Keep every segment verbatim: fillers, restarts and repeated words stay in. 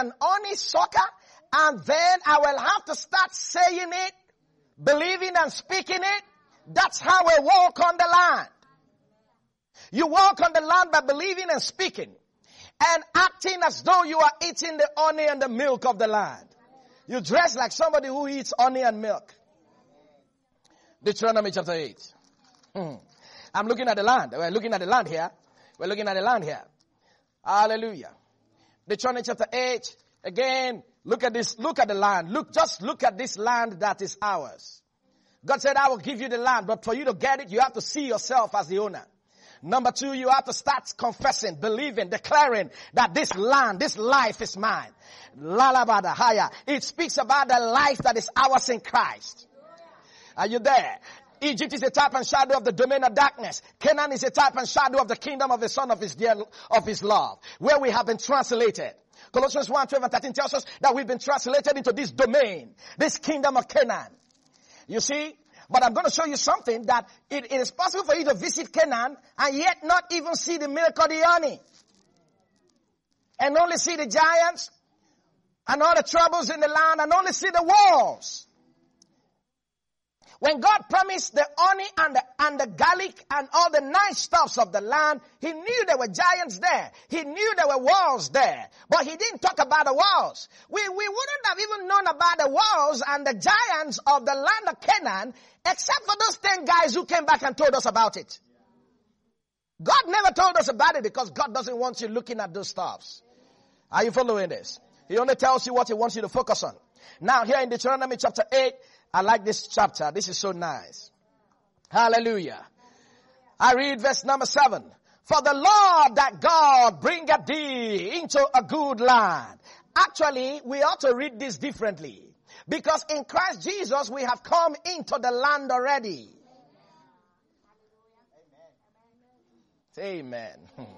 an honeysucker, and then I will have to start saying it, believing and speaking it. That's how we walk on the land. You walk on the land by believing and speaking and acting as though you are eating the honey and the milk of the land. You dress like somebody who eats honey and milk. Deuteronomy chapter eight. Hmm. I'm looking at the land. We're looking at the land here. We're looking at the land here. Hallelujah. Deuteronomy chapter eight. Again, look at this. Look at the land. Look, just look at this land that is ours. God said, I will give you the land, but for you to get it, you have to see yourself as the owner. Number two, you have to start confessing, believing, declaring that this land, this life is mine. Lalabada haya. It speaks about the life that is ours in Christ. Are you there? Egypt is a type and shadow of the domain of darkness. Canaan is a type and shadow of the kingdom of the Son of his dear, of his love, where we have been translated. Colossians one, twelve and thirteen tells us that we've been translated into this domain, this kingdom of Canaan. You see? But I'm going to show you something that it, it is possible for you to visit Canaan and yet not even see the milk or the honey. And only see the giants and all the troubles in the land and only see the walls. When God promised the honey and the, and the garlic and all the nice stuffs of the land, he knew there were giants there. He knew there were walls there. But he didn't talk about the walls. We, we wouldn't have even known about the walls and the giants of the land of Canaan except for those ten guys who came back and told us about it. God never told us about it because God doesn't want you looking at those stuffs. Are you following this? He only tells you what he wants you to focus on. Now here in Deuteronomy chapter eight, I like this chapter. This is so nice. Hallelujah. I read verse number seven. For the Lord that God bringeth thee into a good land. Actually, we ought to read this differently. Because in Christ Jesus, we have come into the land already. Amen.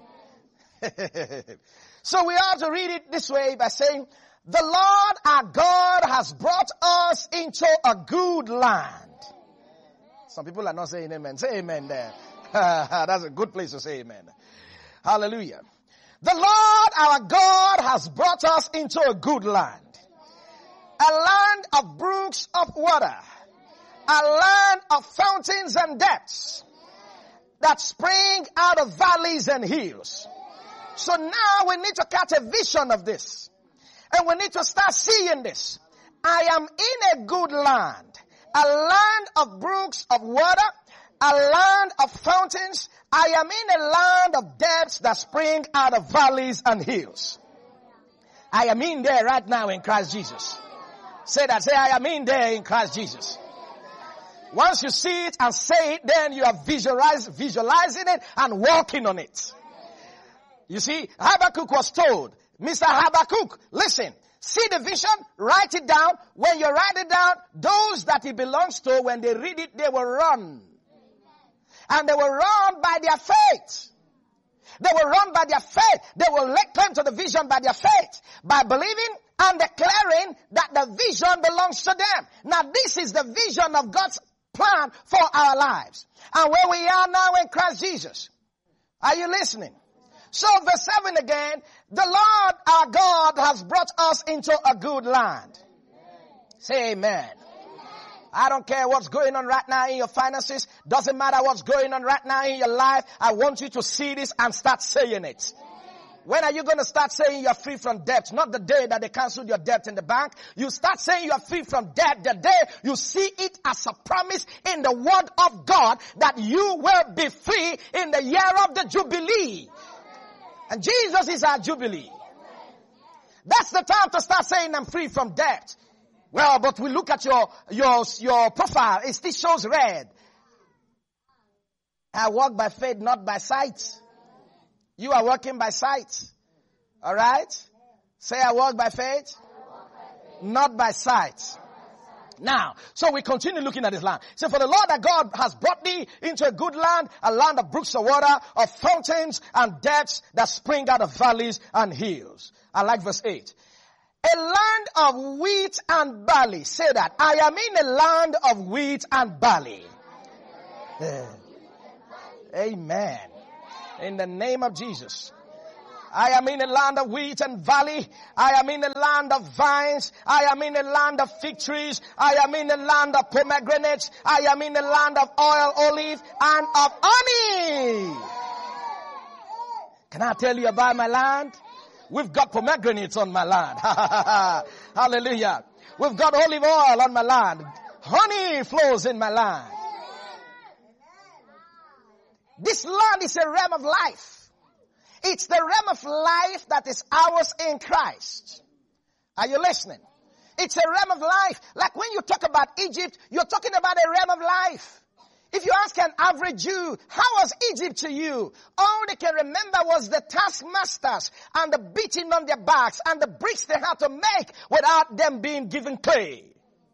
So we ought to read it this way by saying, the Lord our God has brought us into a good land. Some people are not saying amen. Say amen there. That's a good place to say amen. Hallelujah. The Lord our God has brought us into a good land. A land of brooks of water. A land of fountains and depths that spring out of valleys and hills. So now we need to catch a vision of this. And we need to start seeing this. I am in a good land. A land of brooks of water. A land of fountains. I am in a land of depths that spring out of valleys and hills. I am in there right now in Christ Jesus. Say that. Say, I am in there in Christ Jesus. Once you see it and say it, then you are visualize, visualizing it and walking on it. You see, Habakkuk was told, Mister Habakkuk, listen, see the vision, write it down. When you write it down, those that it belongs to, when they read it, they will run. And they will run by their faith. They will run by their faith. They will lay claim to the vision by their faith. By believing and declaring that the vision belongs to them. Now this is the vision of God's plan for our lives. And where we are now in Christ Jesus. Are you listening? So verse seven again, the Lord our God has brought us into a good land. Say amen. I don't care what's going on right now in your finances. Doesn't matter what's going on right now in your life. I want you to see this and start saying it. When are you going to start saying you're free from debt? Not the day that they canceled your debt in the bank. You start saying you're free from debt the day you see it as a promise in the word of God that you will be free in the year of the Jubilee. And Jesus is our Jubilee. That's the time to start saying I'm free from debt. Well, but we look at your, your, your profile. It still shows red. I walk by faith, not by sight. You are walking by sight. Alright? Say I walk by faith, not by sight. Now, so we continue looking at this land. So for the Lord that God has brought thee into a good land, a land of brooks of water, of fountains and depths that spring out of valleys and hills. I like verse eight. A land of wheat and barley. Say that. I am in a land of wheat and barley. Yeah. Amen. In the name of Jesus. I am in a land of wheat and valley. I am in a land of vines. I am in a land of fig trees. I am in a land of pomegranates. I am in a land of oil, olive, and of honey. Can I tell you about my land? We've got pomegranates on my land. Hallelujah. We've got olive oil on my land. Honey flows in my land. This land is a realm of life. It's the realm of life that is ours in Christ. Are you listening? It's a realm of life. Like when you talk about Egypt, you're talking about a realm of life. If you ask an average Jew, how was Egypt to you? All they can remember was the taskmasters and the beating on their backs and the bricks they had to make without them being given clay.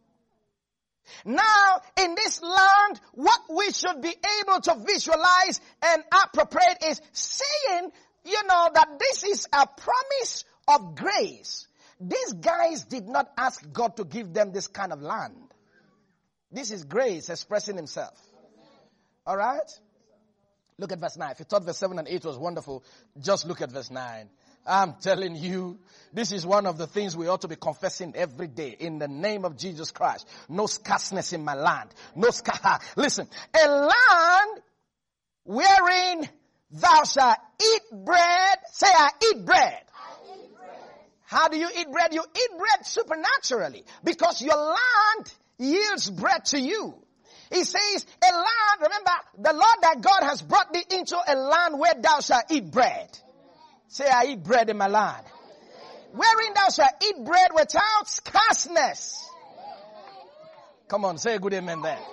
Now, in this land, what we should be able to visualize and appropriate is saying, you know, that this is a promise of grace. These guys did not ask God to give them this kind of land. This is grace expressing himself. All right? Look at verse nine. If you thought verse seven and eight was wonderful, just look at verse nine. I'm telling you, this is one of the things we ought to be confessing every day in the name of Jesus Christ. No scarceness in my land. No scar. Listen, a land wherein thou shalt eat bread. Say, I eat bread. I eat bread. How do you eat bread? You eat bread supernaturally because your land yields bread to you. He says, a land, remember, the Lord thy God has brought thee into a land where thou shalt eat bread. Say, I eat bread in my land. Wherein thou shalt eat bread without scarceness. Come on, say a good amen there.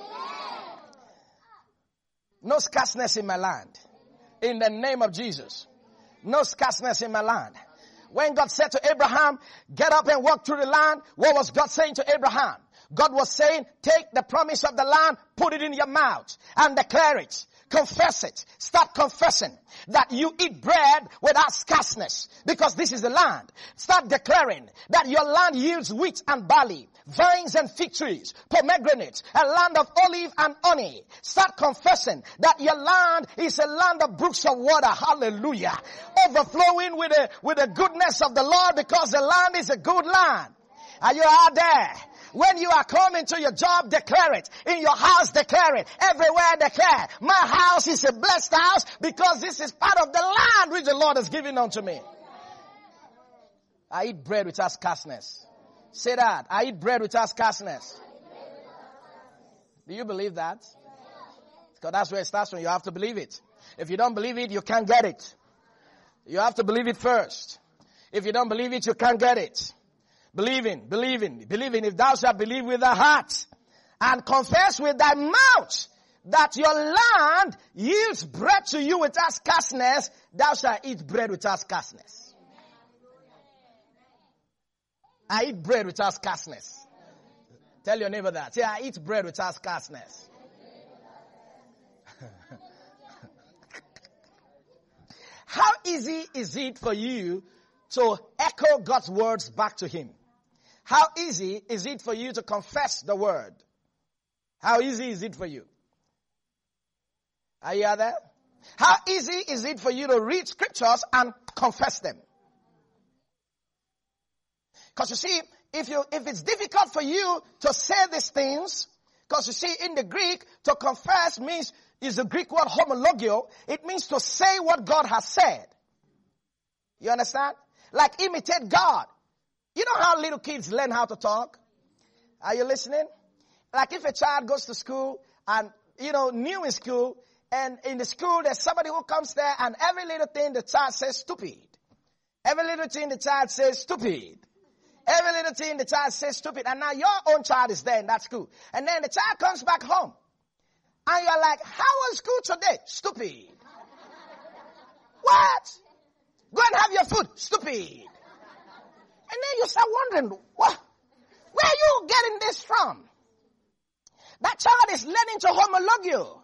No scarceness in my land. In the name of Jesus. No scarceness in my land. When God said to Abraham, get up and walk through the land, what was God saying to Abraham? God was saying, take the promise of the land, put it in your mouth, and declare it. Confess it. Start confessing that you eat bread without scarceness, because this is the land. Start declaring that your land yields wheat and barley, vines and fig trees, pomegranates, a land of olive and honey. Start confessing that your land is a land of brooks of water. Hallelujah. Overflowing with the, with the goodness of the Lord, because the land is a good land. Are you out there? When you are coming to your job, declare it. In your house, declare it. Everywhere, declare. My house is a blessed house because this is part of the land which the Lord has given unto me. I eat bread without scarceness. Say that. I eat bread without scarceness. Do you believe that? Because that's where it starts from. You have to believe it. If you don't believe it, you can't get it. You have to believe it first. If you don't believe it, you can't get it. Believing, believing, believing. If thou shalt believe with thy heart and confess with thy mouth that your land yields bread to you without scarceness, thou shalt eat bread without scarceness. I eat bread without scarceness. Tell your neighbor that. Say, I eat bread without scarceness. How easy is it for you to echo God's words back to him? How easy is it for you to confess the word? How easy is it for you? Are you there? How easy is it for you to read scriptures and confess them? Because you see, if you, if it's difficult for you to say these things, because you see, in the Greek, to confess means, is the Greek word homologio. It means to say what God has said. You understand? Like imitate God. You know how little kids learn how to talk? Are you listening? Like if a child goes to school and, you know, new in school, and in the school there's somebody who comes there and every little thing the child says stupid. Every little thing the child says stupid. Every little thing the child says stupid. And now your own child is there in that school. And then the child comes back home. And you're like, how was school today? Stupid. What? Go and have your food. Stupid. And then you start wondering, what? Where are you getting this from? That child is learning to homologio.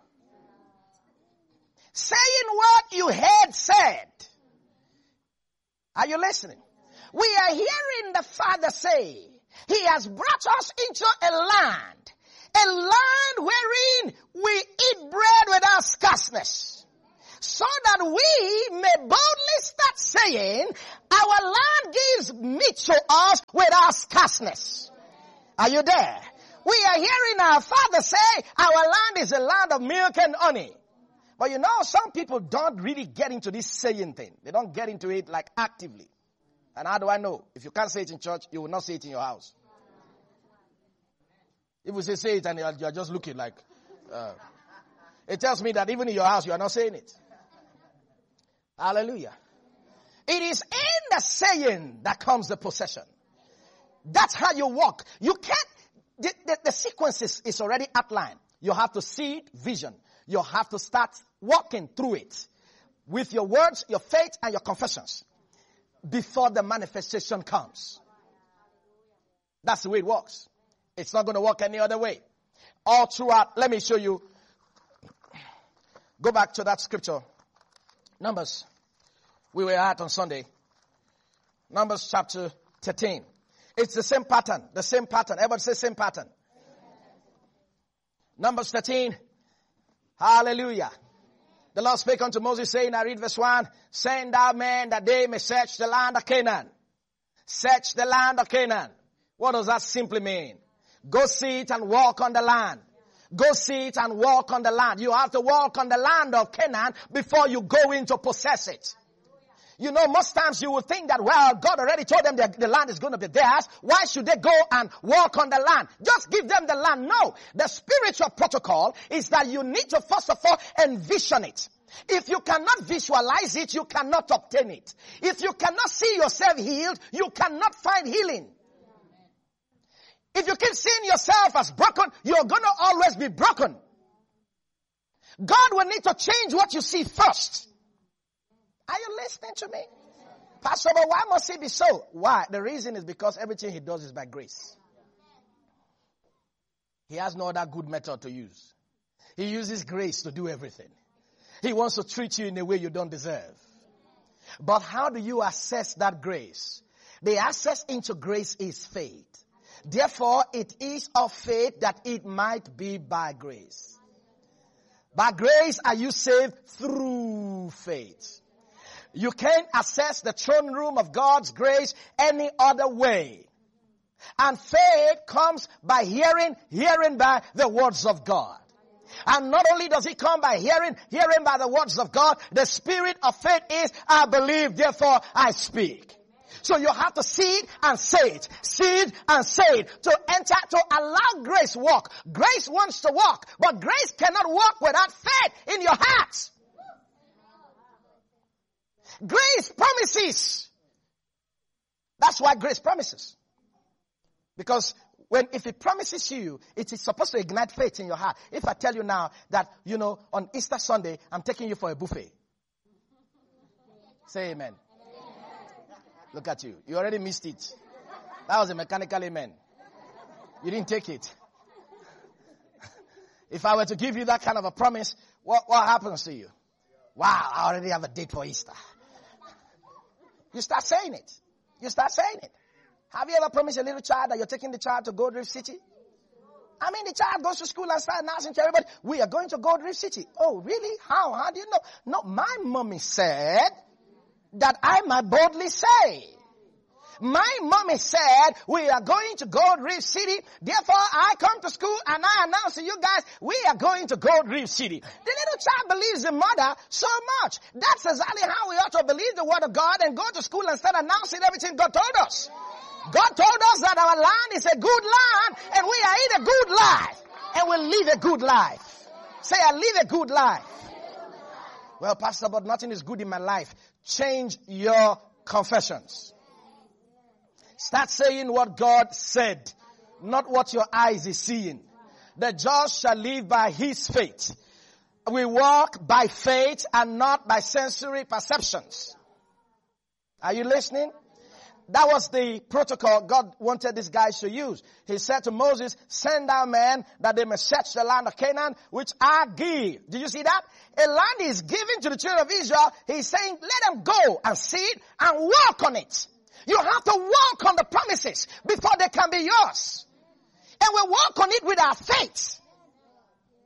Saying what you heard said. Are you listening? We are hearing the Father say, he has brought us into a land, a land wherein we eat bread without scarceness. so that we may boldly start saying, our land gives meat to us without scarceness. Are you there? We are hearing our father say, our land is a land of milk and honey. But you know, some people don't really get into this saying thing. They don't get into it like actively. And how do I know? If you can't say it in church, you will not say it in your house. If we say say it and you're just looking like, uh, it tells me that even in your house you are not saying it. Hallelujah. It is in the saying that comes the possession. That's how you walk. You can't, the, the, the sequence is, is already outlined. You have to see it, vision. You have to start walking through it with your words, your faith, and your confessions before the manifestation comes. That's the way it works. It's not going to work any other way. All throughout, let me show you. Go back to that scripture. Numbers. We were at on Sunday. Numbers chapter thirteen. It's the same pattern. The same pattern. Everybody say same pattern. Numbers thirteen. Hallelujah. The Lord spake unto Moses, saying, I read verse one, send out men that they may search the land of Canaan. Search the land of Canaan. What does that simply mean? Go see it and walk on the land. Go see it and walk on the land. You have to walk on the land of Canaan before you go in to possess it. You know, most times you will think that, well, God already told them that the land is going to be theirs. Why should they go and walk on the land? Just give them the land. No. The spiritual protocol is that you need to first of all envision it. If you cannot visualize it, you cannot obtain it. If you cannot see yourself healed, you cannot find healing. If you keep seeing yourself as broken, you're going to always be broken. God will need to change what you see first. Are you listening to me? Pastor, but why must it be so? Why? The reason is because everything he does is by grace. He has no other good method to use. He uses grace to do everything. He wants to treat you in a way you don't deserve. But how do you access that grace? The access into grace is faith. Therefore, it is of faith that it might be by grace. By grace are you saved through faith. You can't access the throne room of God's grace any other way. And faith comes by hearing, hearing by the words of God. And not only does it come by hearing, hearing by the words of God, the spirit of faith is, I believe, therefore I speak. So you have to see it and say it. See it and say it. To enter, to allow grace walk. Grace wants to walk, but grace cannot walk without faith in your heart. Grace promises. That's why grace promises. Because when, if it promises you, it is supposed to ignite faith in your heart. If I tell you now that, you know, on Easter Sunday, I'm taking you for a buffet. Say amen. Look at you. You already missed it. That was a mechanical amen. You didn't take it. If I were to give you that kind of a promise, what, what happens to you? Wow, I already have a date for Easter. You start saying it. You start saying it. Have you ever promised a little child that you're taking the child to Gold Reef City? I mean, the child goes to school and starts announcing to everybody, we are going to Gold Reef City. Oh, really? How? How do you know? No, my mommy said that I might boldly say. My mommy said, we are going to Gold Reef City. Therefore, I come to school and I announce to you guys, we are going to Gold Reef City. The little child believes the mother so much. That's exactly how we ought to believe the word of God and go to school and start announcing everything God told us. God told us that our land is a good land and we are in a good life. And we'll live a good life. Say, I live a good life. Well, Pastor, but nothing is good in my life. Change your confessions. Start saying what God said, not what your eyes is seeing. The just shall live by his faith. We walk by faith and not by sensory perceptions. Are you listening? That was the protocol God wanted these guys to use. He said to Moses, send out men that they may search the land of Canaan, which I give. Did you see that? A land is given to the children of Israel. He's saying, let them go and see it and walk on it. You have to walk on the promises before they can be yours. And we walk on it with our faith.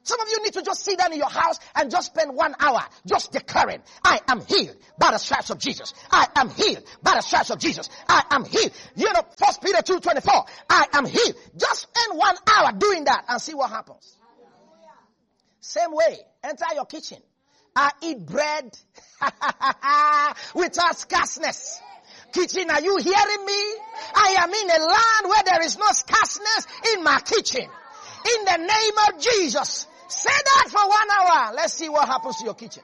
Some of you need to just sit down in your house and just spend one hour just declaring, I am healed by the stripes of Jesus. I am healed by the stripes of Jesus. I am healed. You know, First Peter two twenty-four, I am healed. Just spend one hour doing that and see what happens. Same way, enter your kitchen. I eat bread without scarceness. Kitchen, are you hearing me? I am in a land where there is no scarceness in my kitchen. In the name of Jesus. Say that for one hour. Let's see what happens to your kitchen.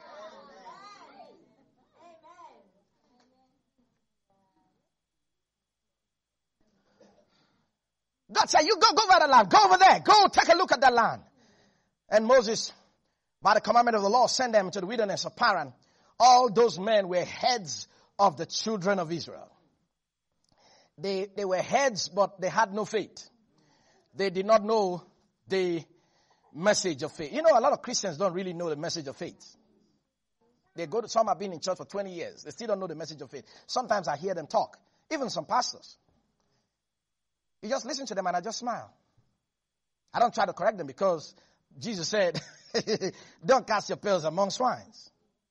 God said, you go, go over the land. Go over there. Go take a look at that land. And Moses, by the commandment of the Lord, sent them to the wilderness of Paran. All those men were heads of the children of Israel. They, they were heads, but they had no faith. They did not know the message of faith. You know, a lot of Christians don't really know the message of faith. They go to, some have been in church for twenty years. They still don't know the message of faith. Sometimes I hear them talk. Even some pastors. You just listen to them and I just smile. I don't try to correct them because Jesus said, don't cast your pearls among swines.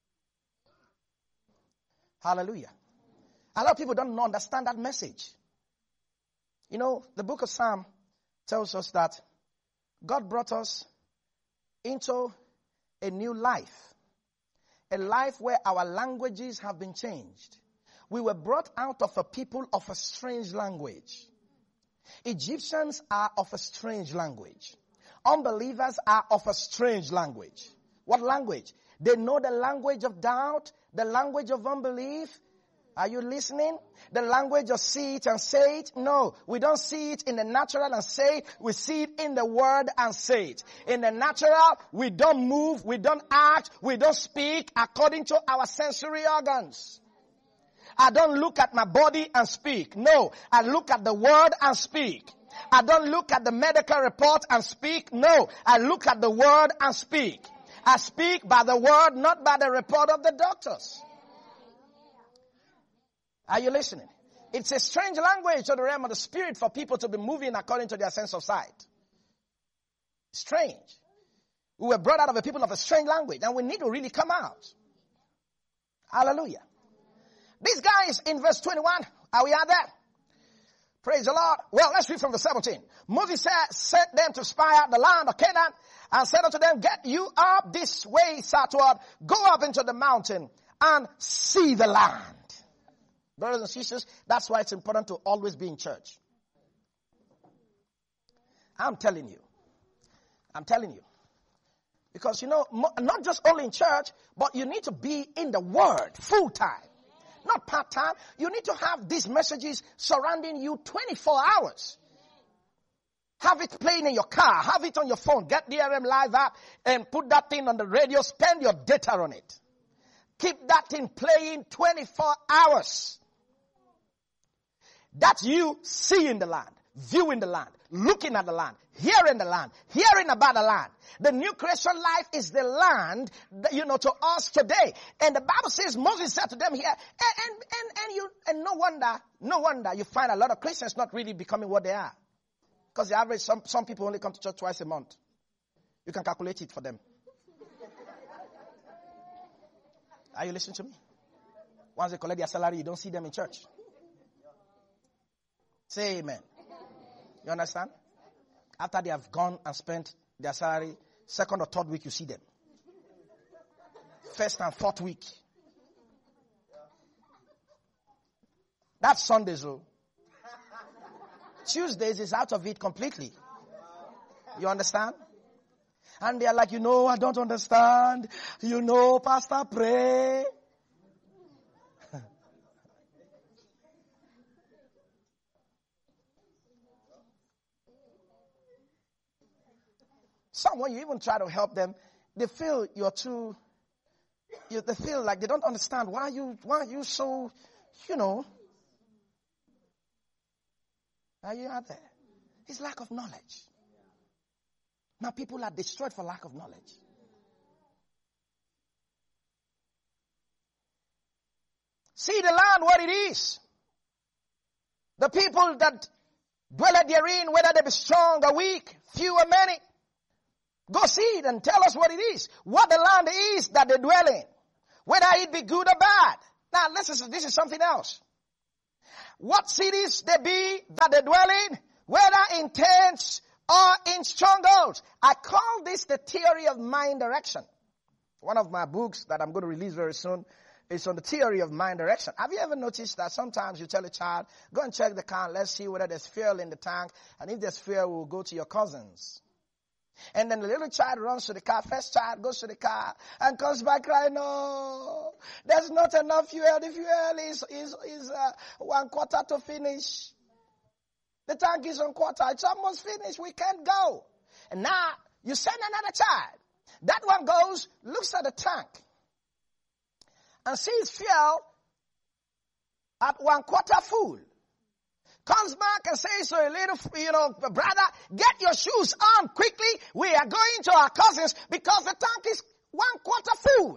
Hallelujah. A lot of people don't understand that message. You know, the book of Psalm tells us that God brought us into a new life. A life where our languages have been changed. We were brought out of a people of a strange language. Egyptians are of a strange language. Unbelievers are of a strange language. What language? They know the language of doubt, the language of unbelief. Are you listening? The language of see it and say it? No, we don't see it in the natural and say it. We see it in the word and say it. In the natural, we don't move, we don't act, we don't speak according to our sensory organs. I don't look at my body and speak. No, I look at the word and speak. I don't look at the medical report and speak. No, I look at the word and speak. I speak by the word, not by the report of the doctors. Are you listening? It's a strange language to the realm of the spirit for people to be moving according to their sense of sight. Strange. We were brought out of a people of a strange language and we need to really come out. Hallelujah. These guys in verse twenty-one, are we out there? Praise the Lord. Well, let's read from verse seventeen. Moses said, sent them to spy out the land of Canaan and said unto them, get you up this way southward, go up into the mountain and see the land. Brothers and sisters, that's why it's important to always be in church. I'm telling you. I'm telling you. Because, you know, not just only in church, but you need to be in the Word full time. Not part time. You need to have these messages surrounding you twenty-four hours. Have it playing in your car. Have it on your phone. Get the R M Live app and put that thing on the radio. Spend your data on it. Keep that thing playing twenty-four hours. That's you seeing the land, viewing the land, looking at the land, hearing the land, hearing about the land. The new creation life is the land, that, you know, to us today. And the Bible says, Moses said to them here, and, and, and, and you, and no wonder, no wonder you find a lot of Christians not really becoming what they are. Because the average, some, some people only come to church twice a month. You can calculate it for them. Are you listening to me? Once they collect their salary, you don't see them in church. Say amen. You understand? After they have gone and spent their salary, second or third week you see them. First and fourth week. That's Sundays, though. Tuesdays is out of it completely. You understand? And they are like, you know, I don't understand. You know, Pastor, pray. Some, when you even try to help them, they feel you're too, you, they feel like they don't understand. Why are you, why are you so, you know, are you out there? It's lack of knowledge. Now people are destroyed for lack of knowledge. See the land, what it is. The people that dwell therein, whether they be strong or weak, few or many. Go see it and tell us what it is. What the land is that they dwell in. Whether it be good or bad. Now, listen, this is something else. What cities they be that they dwell in, whether in tents or in strongholds. I call this the theory of mind direction. One of my books that I'm going to release very soon is on the theory of mind direction. Have you ever noticed that sometimes you tell a child, go and check the car, let's see whether there's fuel in the tank, and if there's fuel, we'll go to your cousins. And then the little child runs to the car, first child goes to the car, and comes back crying, no, there's not enough fuel, the fuel is, is, is uh, one quarter to finish. The tank is one quarter, it's almost finished, we can't go. And now, you send another child. That one goes, looks at the tank, and sees fuel at one quarter full. Comes back and says to a little, you know, brother, get your shoes on quickly. We are going to our cousins because the tank is one quarter full.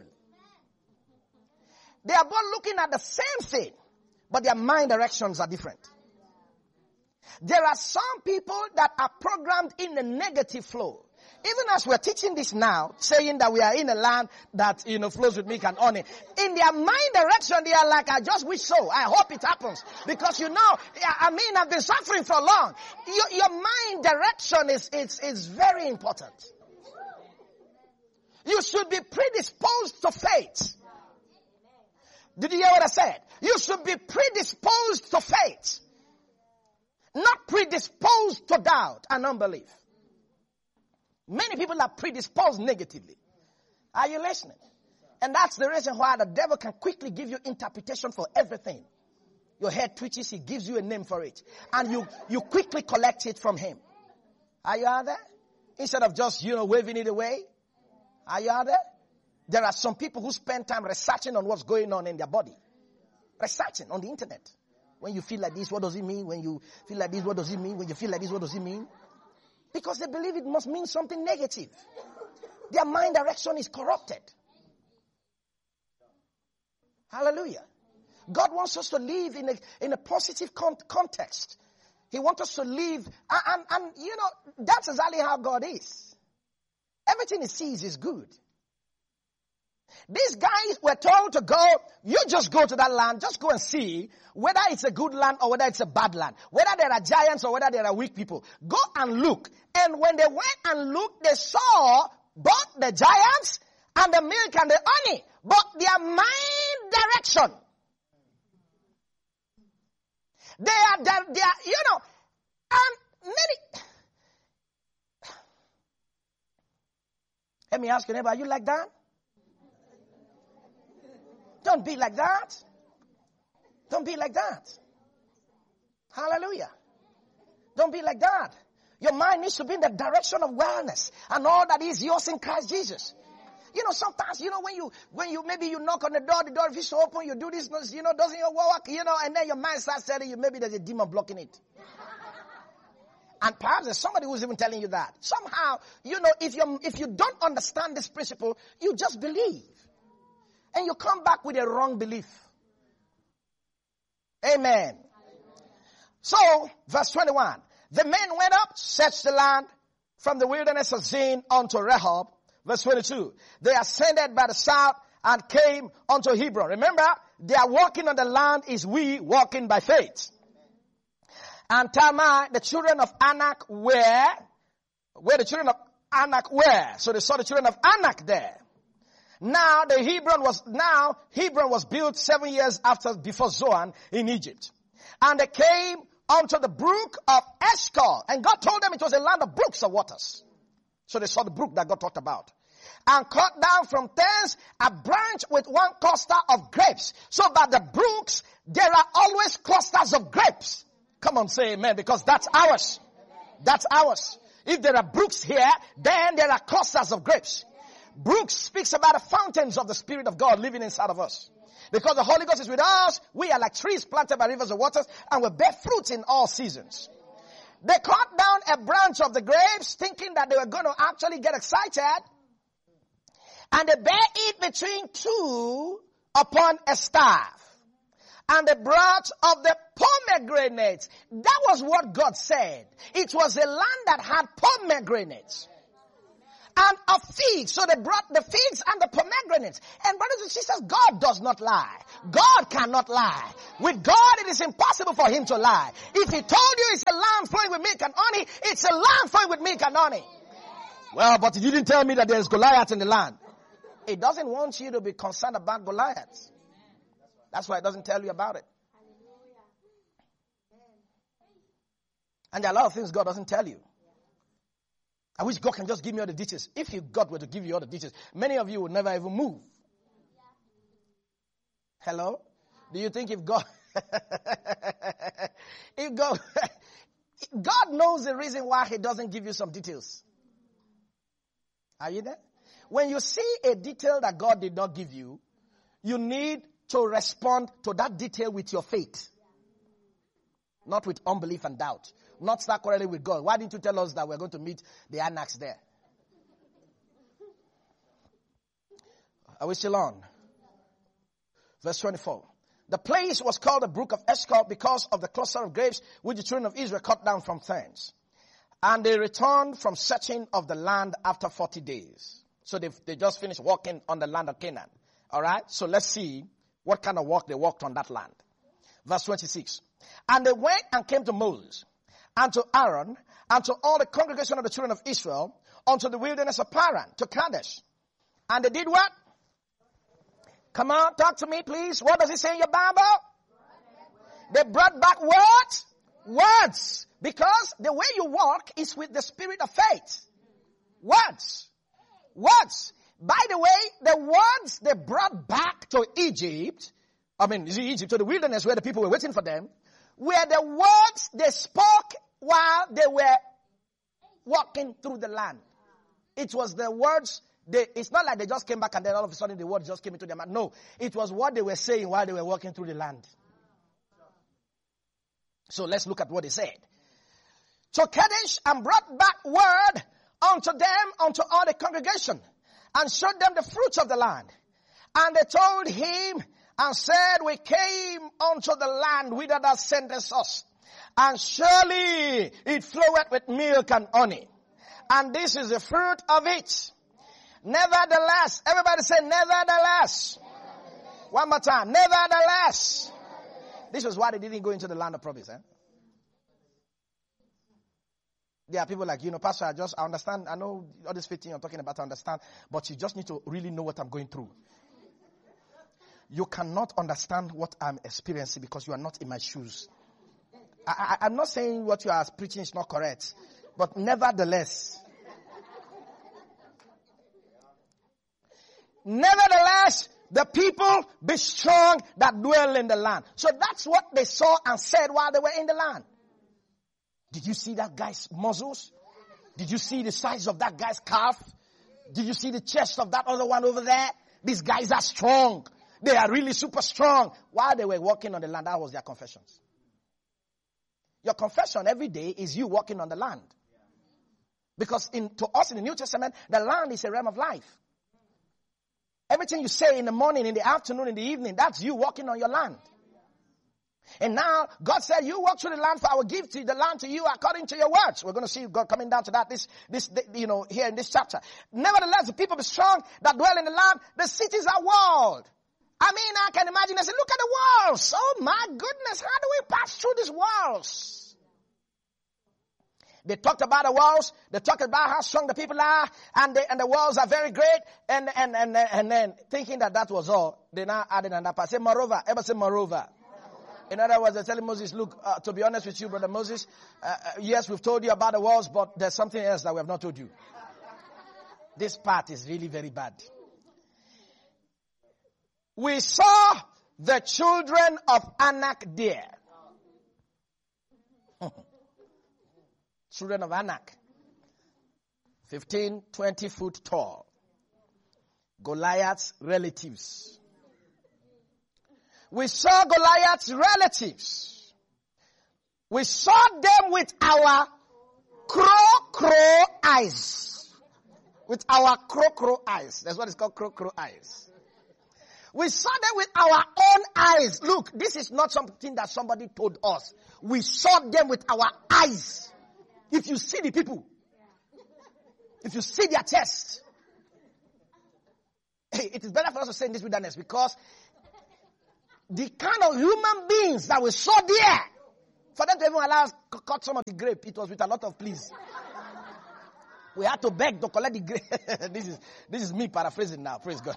They are both looking at the same thing, but their mind directions are different. There are some people that are programmed in the negative flow. Even as we're teaching this now, saying that we are in a land that, you know, flows with milk and honey. In their mind direction, they are like, I just wish so. I hope it happens. Because you know, I mean, I've been suffering for long. Your, your mind direction is, is, is very important. You should be predisposed to faith. Did you hear what I said? You should be predisposed to faith. Not predisposed to doubt and unbelief. Many people are predisposed negatively. Are you listening? And that's the reason why the devil can quickly give you interpretation for everything. Your head twitches, he gives you a name for it. And you, you quickly collect it from him. Are you out there? Instead of just, you know, waving it away. Are you out there? There are some people who spend time researching on what's going on in their body. Researching on the internet. When you feel like this, what does it mean? When you feel like this, what does it mean? When you feel like this, what does it mean? Because they believe it must mean something negative. Their mind direction is corrupted. Hallelujah. God wants us to live in a, in a positive con- context. He wants us to live, and, and, and you know, that's exactly how God is. Everything he sees is good. These guys were told to go, you just go to that land, just go and see whether it's a good land or whether it's a bad land. Whether there are giants or whether there are weak people. Go and look. And when they went and looked, they saw both the giants and the milk and the honey. But their mind direction. They are, they are, they are you know, and many. Let me ask you, neighbor, are you like that? Don't be like that. Don't be like that. Hallelujah. Don't be like that. Your mind needs to be in the direction of wellness and all that is yours in Christ Jesus. You know, sometimes, you know, when you, when you, maybe you knock on the door, the door is open, you do this, you know, doesn't it work, you know, and then your mind starts telling you maybe there's a demon blocking it. And perhaps there's somebody who's even telling you that. Somehow, you know, if you if you don't understand this principle, you just believe. And you come back with a wrong belief. Amen. So, verse twenty-one. The men went up, searched the land from the wilderness of Zin unto Rehob. Verse twenty-two. They ascended by the south and came unto Hebron. Remember, they are walking on the land is we walking by faith. And Tamar, the children of Anak were, where the children of Anak were. So they saw the children of Anak there. Now the Hebron was, now Hebron was built seven years after, before Zoan in Egypt. And they came unto the brook of Eshcol. And God told them it was a land of brooks of waters. So they saw the brook that God talked about. And cut down from thence a branch with one cluster of grapes. So by the brooks, there are always clusters of grapes. Come on, say amen, because that's ours. That's ours. If there are brooks here, then there are clusters of grapes. Brooks speaks about the fountains of the Spirit of God living inside of us. Because the Holy Ghost is with us, we are like trees planted by rivers of waters, and we bear fruit in all seasons. They cut down a branch of the grapes, thinking that they were going to actually get excited, and they bear it between two upon a staff. And they brought of the pomegranates. That was what God said. It was a land that had pomegranates. and of figs. So they brought the figs and the pomegranates. And brothers and sisters, God does not lie. God cannot lie. With God, it is impossible for him to lie. If he told you it's a land flowing with milk and honey, it's a land flowing with milk and honey. Well, but you didn't tell me that there's Goliath in the land. It doesn't want you to be concerned about Goliath. That's why it doesn't tell you about it. And there are a lot of things God doesn't tell you. I wish God can just give me all the details. If you, God were to give you all the details, many of you would never even move. Hello? Do you think if God, if God, God knows the reason why he doesn't give you some details? Are you there? When you see a detail that God did not give you, you need to respond to that detail with your faith. Not with unbelief and doubt. Not start quarreling with God. Why didn't you tell us that we're going to meet the Anaks there? Are we still on? Verse twenty-four. The place was called the brook of Eshcol because of the cluster of grapes which the children of Israel cut down from thorns. And they returned from searching of the land after forty days. So they they just finished walking on the land of Canaan. All right? So let's see what kind of walk they walked on that land. Verse twenty-six. And they went and came to Moses and to Aaron and to all the congregation of the children of Israel unto the wilderness of Paran, to Kadesh. And they did what? Come on, talk to me, please. What does it say in your Bible? They brought back what? Words. Because the way you walk is with the spirit of faith. Words. Words. By the way, the words they brought back to Egypt, I mean, Egypt, to the wilderness where the people were waiting for them, were the words they spoke while they were walking through the land. It was the words, they, it's not like they just came back and then all of a sudden the words just came into their mouth. No, it was what they were saying while they were walking through the land. So let's look at what they said. So Kadesh and brought back word unto them, unto all the congregation, and showed them the fruits of the land. And they told him and said, we came unto the land whither thou sentest us, and surely it floweth with milk and honey, and this is the fruit of it. Nevertheless, everybody say nevertheless. Nevertheless. One more time, nevertheless. Nevertheless. This is why they didn't go into the land of promise. Eh? There are people like, you know, Pastor, I just, I understand, I know all this faith thing you're talking about, I understand, but you just need to really know what I'm going through. You cannot understand what I'm experiencing because you are not in my shoes. I, I, I'm not saying what you are preaching is not correct, but nevertheless, nevertheless, the people be strong that dwell in the land. So that's what they saw and said while they were in the land. Did you see that guy's muscles? Did you see the size of that guy's calf? Did you see the chest of that other one over there? These guys are strong. They are really super strong. While they were walking on the land, that was their confessions. Your confession every day is you walking on the land. Because in, to us in the New Testament, the land is a realm of life. Everything you say in the morning, in the afternoon, in the evening, that's you walking on your land. And now, God said, you walk through the land, for I will give to the land to you according to your words. We're going to see God coming down to that, this, this, you know, here in this chapter. Nevertheless, the people be strong that dwell in the land. The cities are walled. I mean, I can imagine, I said, look at the walls. Oh my goodness, how do we pass through these walls? They talked about the walls. They talked about how strong the people are, and the, and the walls are very great. And, and, and, and then thinking that that was all, they now added another part. Say moreover. Ever say moreover. In other words, they're telling Moses, look, uh, to be honest with you, brother Moses, uh, uh, yes, we've told you about the walls, but there's something else that we have not told you. This part is really very bad. We saw the children of Anak there. Children of Anak. fifteen, twenty foot tall. Goliath's relatives. We saw Goliath's relatives. We saw them with our crow crow eyes. With our crow crow eyes. That's what it's called, crow crow eyes. We saw them with our own eyes. Look, this is not something that somebody told us. We saw them with our eyes. If you see the people, If you see their chest. Hey, it is better for us to stay in this wilderness because the kind of human beings that we saw there, for them to even allow us to cut some of the grape, it was with a lot of pleas. We had to beg to collect the grape. this is this is me paraphrasing now. Praise God.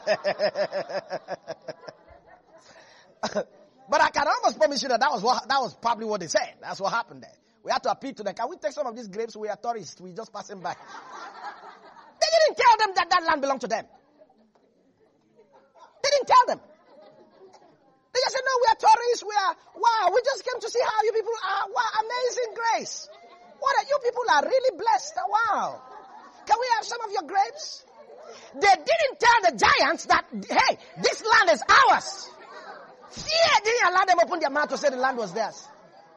But I can almost promise you that that was what, that was probably what they said. That's what happened there. We had to appeal to them. Can we take some of these grapes? We are tourists. We just passing by. They didn't tell them that that land belonged to them. They didn't tell them. They just said, no, we are tourists. We are, wow, we just came to see how you people are. Wow, amazing grace. What are you people are really blessed. Wow. Can we have some of your grapes? They didn't tell the giants that, hey, this land is ours. Fear didn't allow them open their mouth to say the land was theirs.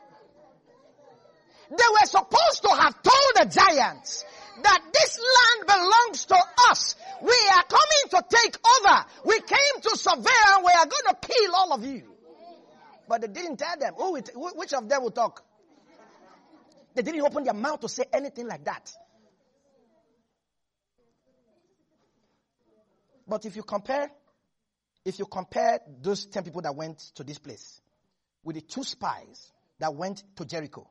They were supposed to have told the giants that this land belongs to us. We are coming to take over. We came to survey and we are going to kill all of you. But they didn't tell them. Who, which of them will talk? They didn't open their mouth to say anything like that. But if you compare, if you compare those ten people that went to this place with the two spies that went to Jericho,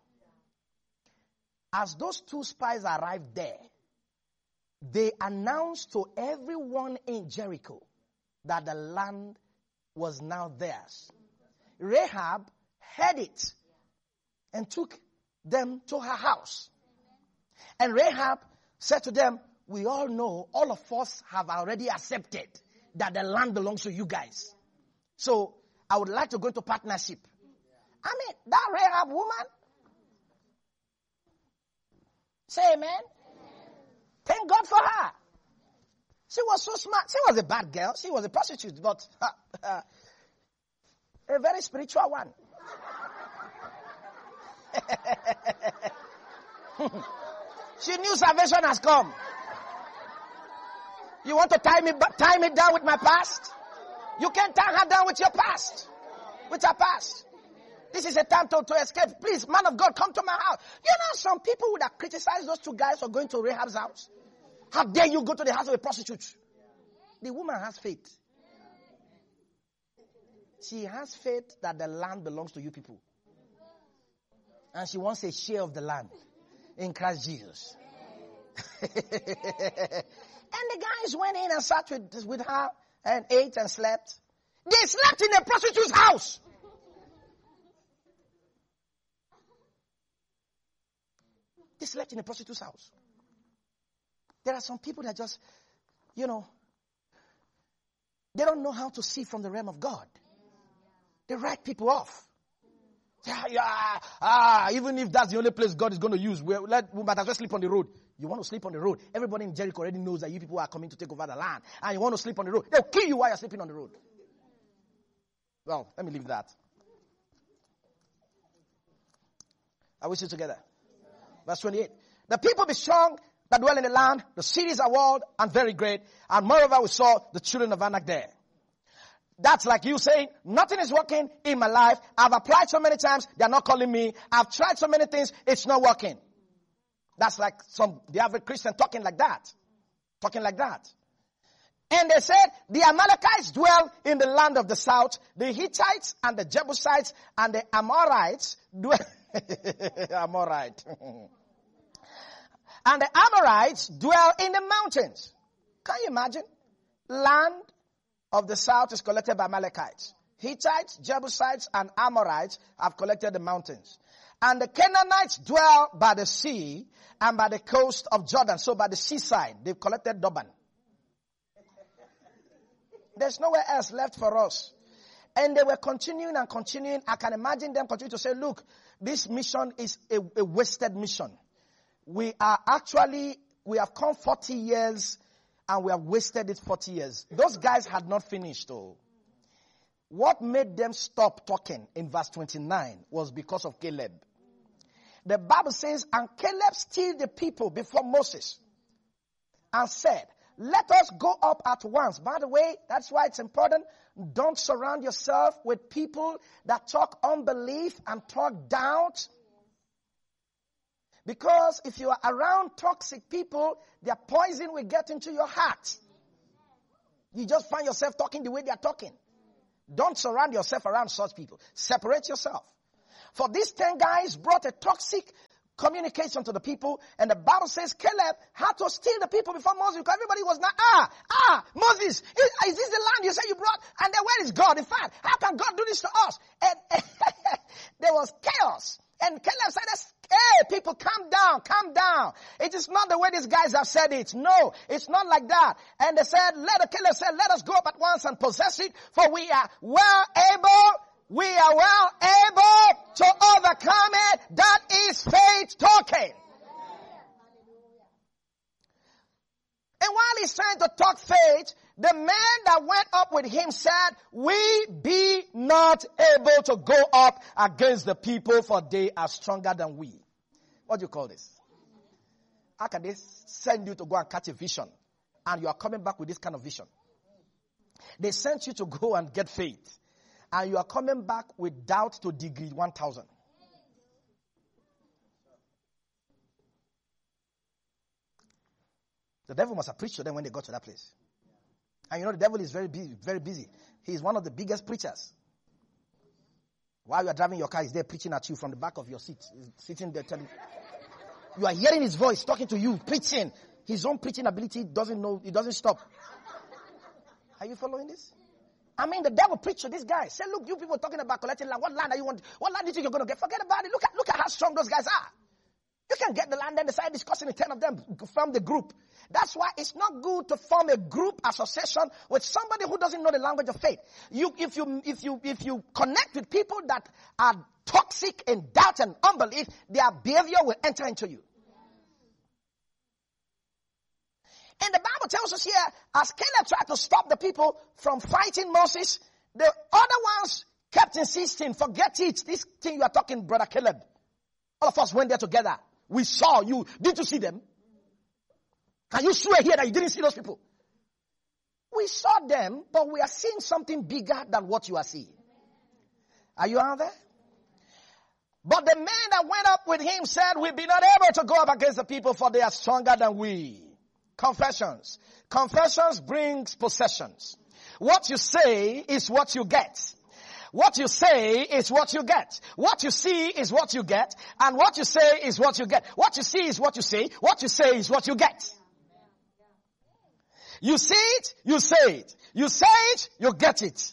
as those two spies arrived there, they announced to everyone in Jericho that the land was now theirs. Rahab heard it and took them to her house. And Rahab said to them, we all know, all of us have already accepted that the land belongs to you guys. So I would like to go into partnership. I mean, that Rahab woman, say amen. Amen. Thank God for her. She was so smart. She was a bad girl. She was a prostitute, but uh, uh, a very spiritual one. She knew salvation has come. You want to tie me, tie me down with my past? You can't tie her down with your past. With her past. This is a time to, to escape. Please, man of God, come to my house. You know, some people would have criticized those two guys for going to Rahab's house. How dare you go to the house of a prostitute? The woman has faith. She has faith that the land belongs to you people. And she wants a share of the land in Christ Jesus. And the guys went in and sat with, with her and ate and slept. They slept in a prostitute's house. They slept in a prostitute's house. There are some people that just, you know, they don't know how to see from the realm of God. They write people off. Yeah, yeah, ah, even if that's the only place God is going to use, we, let, we might as well sleep on the road. You want to sleep on the road. Everybody in Jericho already knows that you people are coming to take over the land. And you want to sleep on the road. They'll kill you while you're sleeping on the road. Well, let me leave that. Are we still together? Verse twenty-eight. The people be strong that dwell in the land. The cities are walled and very great. And moreover, we saw the children of Anak there. That's like you saying, nothing is working in my life. I've applied so many times, they're not calling me. I've tried so many things, it's not working. That's like some, the average Christian talking like that. Talking like that. And they said, the Amalekites dwell in the land of the south. The Hittites and the Jebusites and the Amorites dwell. Amorite. And the Amorites dwell in the mountains. Can you imagine? Land of the south is collected by Amalekites. Hittites, Jebusites, and Amorites have collected the mountains. And the Canaanites dwell by the sea and by the coast of Jordan. So by the seaside, they've collected Doban. There's nowhere else left for us. And they were continuing and continuing. I can imagine them continue to say, look, this mission is a, a wasted mission. We are actually, we have come forty years and we have wasted it forty years. Those guys had not finished though. What made them stop talking in verse twenty-nine was because of Caleb. The Bible says, and Caleb stilled the people before Moses and said, let us go up at once. By the way, that's why it's important. Don't surround yourself with people that talk unbelief and talk doubt. Because if you are around toxic people, their poison will get into your heart. You just find yourself talking the way they are talking. Don't surround yourself around such people. Separate yourself. For these ten guys brought a toxic communication to the people, and the Bible says Caleb had to steal the people before Moses, because everybody was not, ah, ah, Moses, is, is this the land you said you brought? And then where is God? In fact, how can God do this to us? And there was chaos. And Caleb said, hey, people, calm down, calm down. It is not the way these guys have said it. No, it's not like that. And they said, let Caleb said, let us go up at once and possess it, for we are well able We are well able to overcome it. That is faith talking. And while he's trying to talk faith, the man that went up with him said, we be not able to go up against the people, for they are stronger than we. What do you call this? How can they send you to go and catch a vision, and you are coming back with this kind of vision? They sent you to go and get faith, and you are coming back with doubt to degree one thousand. The devil must have preached to them when they got to that place. And you know the devil is very busy, very busy. He is one of the biggest preachers. While you are driving your car, he's there preaching at you from the back of your seat. He's sitting there telling you. You are hearing his voice talking to you, preaching. His own preaching ability doesn't know, it doesn't stop. Are you following this? I mean, the devil preached to this guy. Say, look, you people talking about collecting land. What land are you want? What land do you think you're going to get? Forget about it. Look at, look at how strong those guys are. You can get the land and decide discussing the ten of them, form the group. That's why it's not good to form a group association with somebody who doesn't know the language of faith. You, if you, if you, if you connect with people that are toxic in doubt and unbelief, their behavior will enter into you. And the Bible tells us here, as Caleb tried to stop the people from fighting Moses, the other ones kept insisting, forget it. This thing you are talking, Brother Caleb. All of us went there together. We saw you. Did you see them? Can you swear here that you didn't see those people? We saw them, but we are seeing something bigger than what you are seeing. Are you out there? But the man that went up with him said, we'll be not able to go up against the people, for they are stronger than we. Confessions. Confessions brings possessions. What you say is what you get. What you say is what you get. What you see is what you get. And what you say is what you get. What you see is what you say. What you say is what you get. You see it, you say it. You say it, you get it.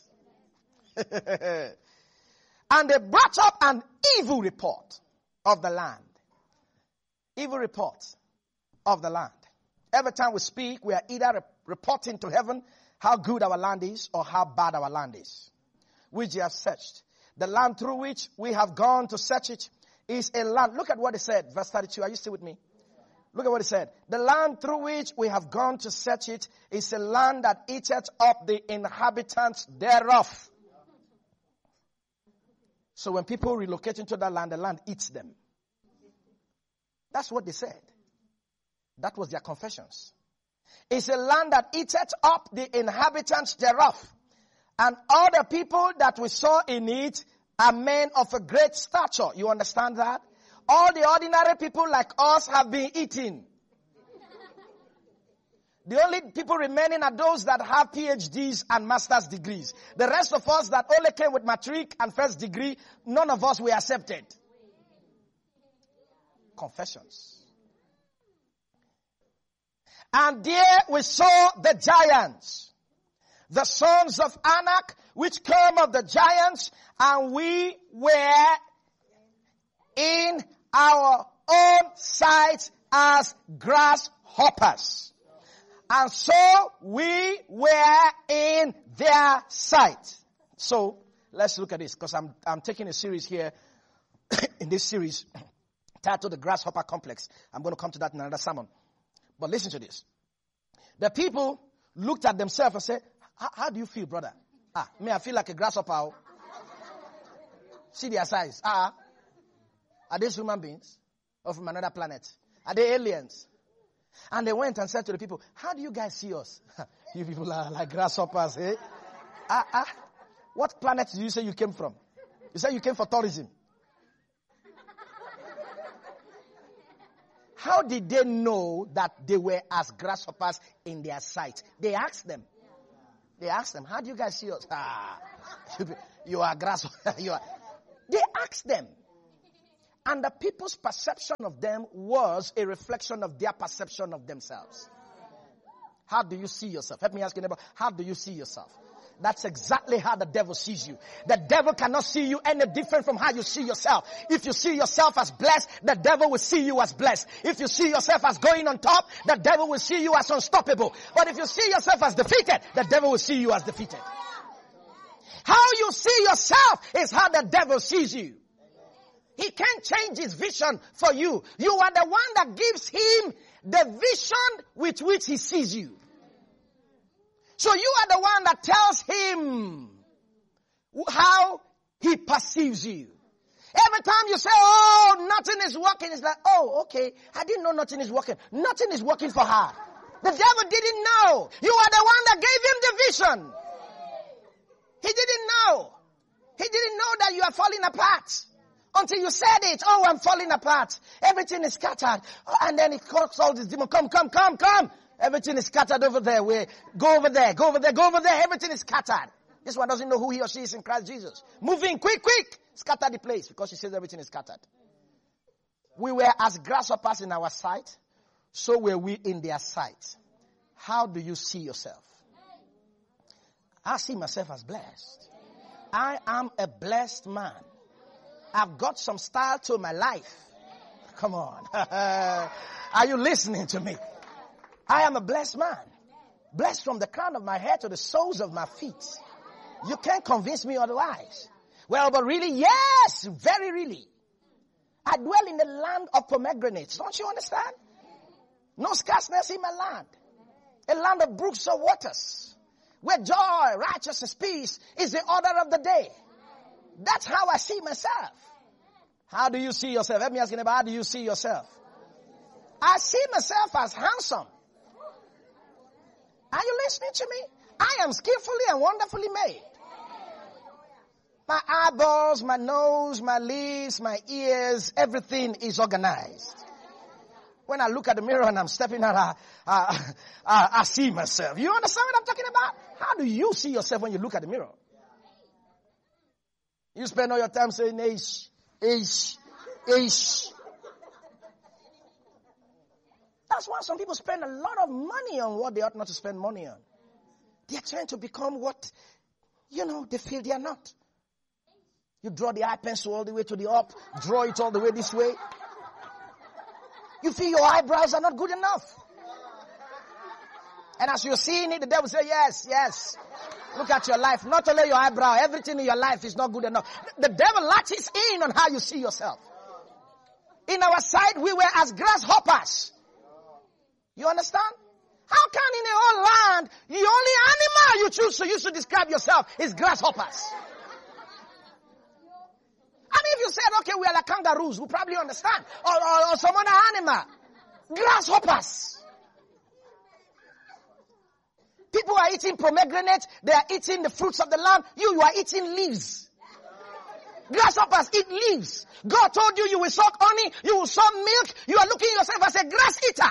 And they brought up an evil report of the land. Evil report of the land. Every time we speak, we are either re- reporting to heaven how good our land is or how bad our land is, which you have searched. The land through which we have gone to search it is a land. Look at what it said, verse thirty-two. Are you still with me? Look at what it said. The land through which we have gone to search it is a land that eateth up the inhabitants thereof. So when people relocate into that land, the land eats them. That's what they said. That was their confessions. It's a land that eateth up the inhabitants thereof. And all the people that we saw in it are men of a great stature. You understand that? All the ordinary people like us have been eaten. The only people remaining are those that have P H Ds and master's degrees. The rest of us that only came with matric and first degree, none of us were accepted. Confessions. And there we saw the giants, the sons of Anak, which came of the giants, and we were in our own sight as grasshoppers. And so we were in their sight. So let's look at this, because I'm I'm taking a series here in this series titled The Grasshopper Complex. I'm going to come to that in another sermon. But listen to this. The people looked at themselves and said, how do you feel, brother? Ah, me, I feel like a grasshopper. See their size. Ah, are these human beings or from another planet? Are they aliens? And they went and said to the people, how do you guys see us? You people are like grasshoppers, eh? Ah, ah. What planet do you say you came from? You say you came for tourism. How did they know that they were as grasshoppers in their sight? They asked them. They asked them, how do you guys see us? Ah, you are grasshoppers. You are. They asked them. And the people's perception of them was a reflection of their perception of themselves. How do you see yourself? Let me ask you, neighbor, how do you see yourself? That's exactly how the devil sees you. The devil cannot see you any different from how you see yourself. If you see yourself as blessed, the devil will see you as blessed. If you see yourself as going on top, the devil will see you as unstoppable. But if you see yourself as defeated, the devil will see you as defeated. How you see yourself is how the devil sees you. He can't change his vision for you. You are the one that gives him the vision with which he sees you. So you are the one that tells him how he perceives you. Every time you say, oh, nothing is working, it's like, oh, okay, I didn't know nothing is working. Nothing is working for her. The devil didn't know. You are the one that gave him the vision. He didn't know. He didn't know that you are falling apart. Until you said it, oh, I'm falling apart. Everything is scattered. And then he calls all this demon, come, come, come, come. Everything is scattered over there. We go over there, go over there, go over there. Everything is scattered. This one doesn't know who he or she is in Christ Jesus. Moving, quick, quick. Scatter the place because she says everything is scattered. We were as grasshoppers in our sight, so were we in their sight. How do you see yourself? I see myself as blessed. I am a blessed man. I've got some style to my life. Come on. Are you listening to me? I am a blessed man. Blessed from the crown of my head to the soles of my feet. You can't convince me otherwise. Well, but really, yes, very really. I dwell in the land of pomegranates. Don't you understand? No scarceness in my land. A land of brooks of waters. Where joy, righteousness, peace is the order of the day. That's how I see myself. How do you see yourself? Let me ask you about how do you see yourself? I see myself as handsome. Are you listening to me? I am skillfully and wonderfully made. My eyeballs, my nose, my lips, my ears, everything is organized. When I look at the mirror and I'm stepping out, I, I, I, I see myself. You understand what I'm talking about? How do you see yourself when you look at the mirror? You spend all your time saying, ish, ish, ish. That's why some people spend a lot of money on what they ought not to spend money on. They are trying to become what, you know, they feel they are not. You draw the eye pencil all the way to the up, draw it all the way this way. You feel your eyebrows are not good enough. And as you're seeing it, the devil say, yes, yes. Look at your life. Not only your eyebrow, everything in your life is not good enough. The devil latches in on how you see yourself. In our sight, we were as grasshoppers. You understand? How can in a whole land, the only animal you choose to use to describe yourself is grasshoppers? And if you said, okay, we are like kangaroos, we probably understand. Or, or, or some other animal. Grasshoppers. People are eating pomegranates. They are eating the fruits of the land. You, you are eating leaves. Grasshoppers eat leaves. God told you you will suck honey. You will suck milk. You are looking at yourself as a grass eater.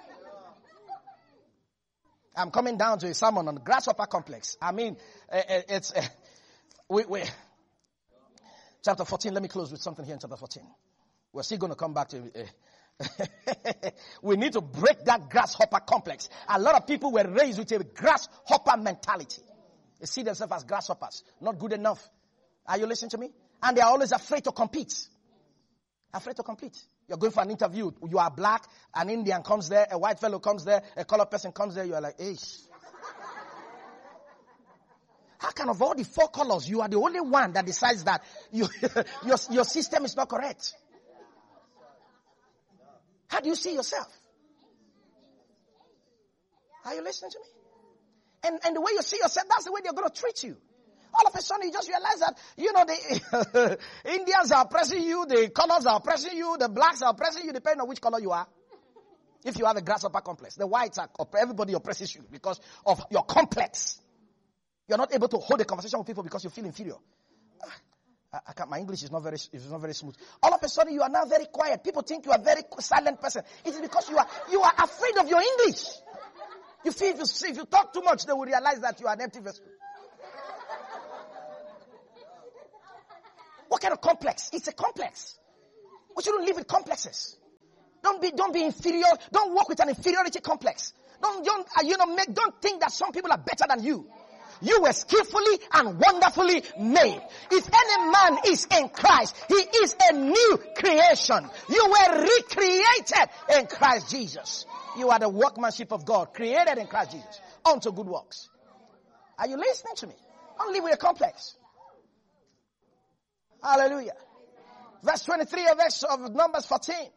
I'm coming down to a sermon on the grasshopper complex. I mean, uh, it's... Uh, we, we, chapter fourteen, let me close with something here in chapter fourteen. We're still going to come back to it. Uh, we need to break that grasshopper complex. A lot of people were raised with a grasshopper mentality. They see themselves as grasshoppers. Not good enough. Are you listening to me? And they are always afraid to compete. Afraid to compete. You're going for an interview. You are black. An Indian comes there. A white fellow comes there. A colored person comes there. You are like, hey. How can of all the four colors, you are the only one that decides that you, your, your system is not correct? How do you see yourself? Are you listening to me? And, and the way you see yourself, that's the way they're going to treat you. All of a sudden, you just realize that, you know, the Indians are oppressing you, the colors are oppressing you, the blacks are oppressing you, depending on which color you are. If you have a grasshopper complex, the whites are, everybody oppresses you because of your complex. You're not able to hold a conversation with people because you feel inferior. I, I can't, my English is not very is not very smooth. All of a sudden, you are now very quiet. People think you are a very silent person. It is because you are you are afraid of your English. You feel if you, if you talk too much, they will realize that you are an empty vessel. What kind of complex? It's a complex. We shouldn't live with complexes. Don't be, don't be inferior. Don't work with an inferiority complex. Don't, don't, uh, you know, make, don't think that some people are better than you. You were skillfully and wonderfully made. If any man is in Christ, he is a new creation. You were recreated in Christ Jesus. You are the workmanship of God, created in Christ Jesus, unto good works. Are you listening to me? Don't live with a complex. Hallelujah. Verse twenty-three of, of Numbers fourteen.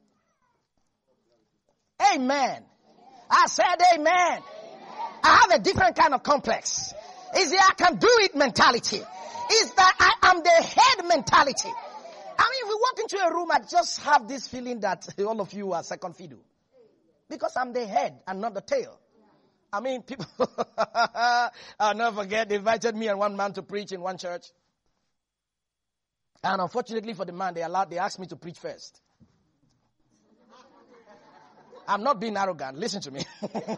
Amen. I said amen. Amen. I have a different kind of complex. Is the I can do it mentality. Is that I am the head mentality. I mean, if we walk into a room, I just have this feeling that all of you are second fiddle. Because I'm the head and not the tail. I mean, people, I'll never forget, they invited me and one man to preach in one church. And unfortunately for the man, they allowed, they asked me to preach first. I'm not being arrogant. Listen to me.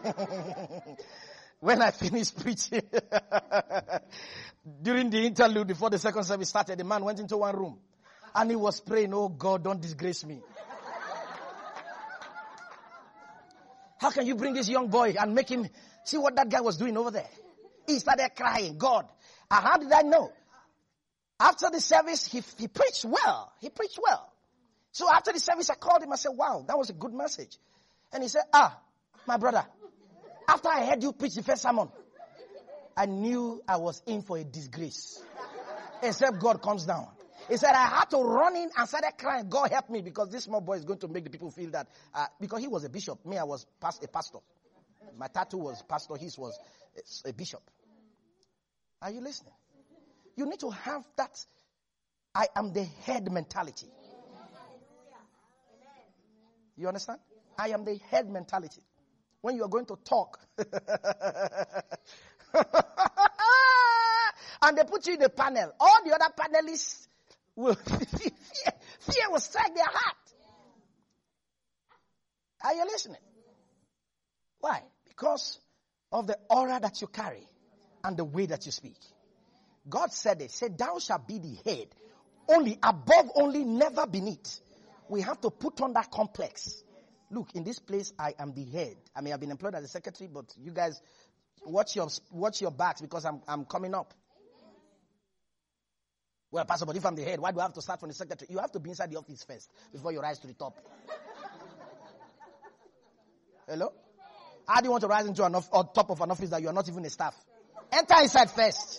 When I finished preaching, during the interlude before the second service started, the man went into one room and he was praying, "Oh God, don't disgrace me. How can you bring this young boy and make him see what that guy was doing over there?" He started crying, "God, and how did I know?" After the service, he, he preached well. He preached well. So after the service, I called him. I said, "Wow, that was a good message." And he said, "Ah, my brother, after I heard you preach the first sermon, I knew I was in for a disgrace. Except God comes down." He said, "I had to run in and started crying. God help me, because this small boy is going to make the people feel that." Uh, because he was a bishop. Me, I was past, a pastor. My tattoo was pastor. His was a bishop. Are you listening? You need to have that I am the head mentality. You understand? I am the head mentality. When you are going to talk and they put you in the panel, all the other panelists will fear, fear will strike their heart. Are you listening? Why? Because of the aura that you carry and the way that you speak. God said it. Said, "Thou shalt be the head, only above, only never beneath." We have to put on that complex. Look, in this place, I am the head. I mean, I've been employed as a secretary, but you guys watch your watch your backs, because I'm I'm coming up. Well, Pastor, but if I'm the head, why do I have to start from the secretary? You have to be inside the office first before you rise to the top. Hello? How do you want to rise into an off, or top of an office that you are not even a staff? Enter inside first.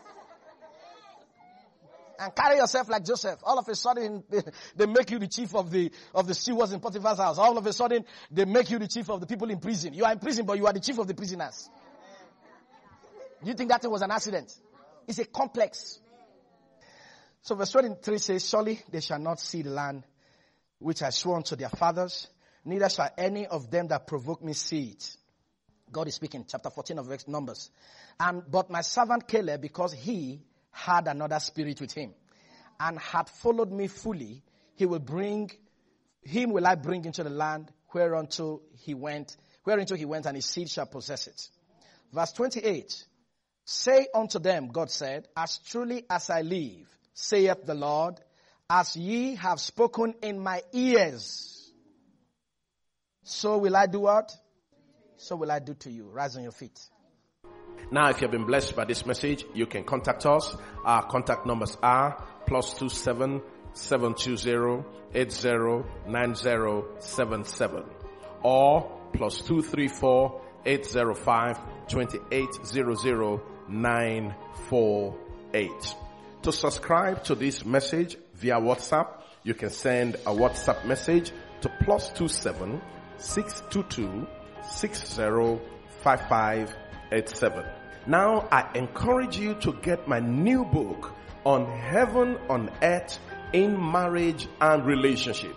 And carry yourself like Joseph. All of a sudden, they make you the chief of the of the stewards in Potiphar's house. All of a sudden, they make you the chief of the people in prison. You are in prison, but you are the chief of the prisoners. Do you think that thing was an accident? It's a complex. So verse twenty-three says, "Surely they shall not see the land which I swore unto their fathers, neither shall any of them that provoke me see it." God is speaking, chapter fourteen of Numbers. "And but my servant Caleb, because he had another spirit with him, and had followed me fully, he will bring, him will I bring into the land whereunto he went, whereinto he went, and his seed shall possess it." Verse twenty-eight, "Say unto them," God said, "as truly as I live, saith the Lord, as ye have spoken in my ears, so will I do what? So will I do to you." Rise on your feet. Now, if you have been blessed by this message, you can contact us. Our contact numbers are plus two seven seven two zero eight zero nine zero seven seven or plus two three four eight zero five two eight zero zero nine four eight. To subscribe to this message via WhatsApp, you can send a WhatsApp message to plus two seven six two two six zero five five eight seven. Now, I encourage you to get my new book on heaven on earth in marriage and relationships.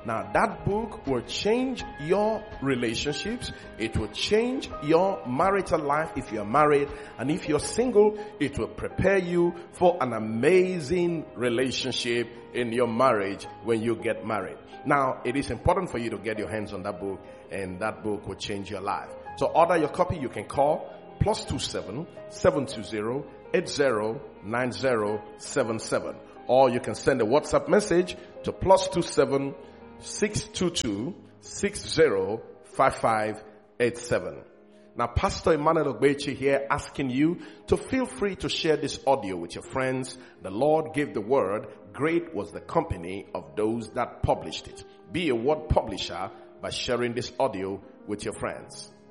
Now that book will change your relationships. It will change your marital life if you're married. And if you're single, it will prepare you for an amazing relationship in your marriage when you get married. Now, it is important for you to get your hands on that book, and that book will change your life. So order your copy. You can call plus two seven seven two zero eight zero nine zero seven seven, or you can send a WhatsApp message to plus two seven six two two six zero five five eight seven. Now, Pastor Emmanuel Ogbechi here asking you to feel free to share this audio with your friends. The Lord gave the word. Great was the company of those that published it. Be a word publisher by sharing this audio with your friends.